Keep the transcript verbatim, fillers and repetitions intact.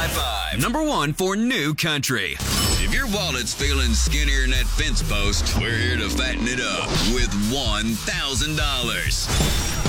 five. Number one for new country. If your wallet's feeling skinnier than that fence post, we're here to fatten it up with one thousand dollars.